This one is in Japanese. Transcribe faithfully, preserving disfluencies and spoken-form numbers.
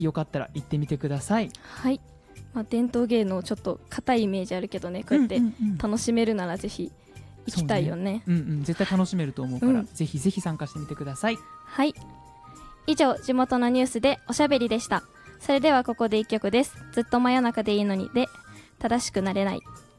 よかったら行ってみてください。 はい、まあ、伝統芸能ちょっと硬いイメージあるけどね、こうやって楽しめるならぜひ行きたいよね。 うんうん、絶対楽しめると思うから、 うん、 ぜひぜひ参加してみてください。 はい、以上地元のニュースでおしゃべりでした。それではここで一曲です。ずっと真夜中でいいのにで正しくなれない。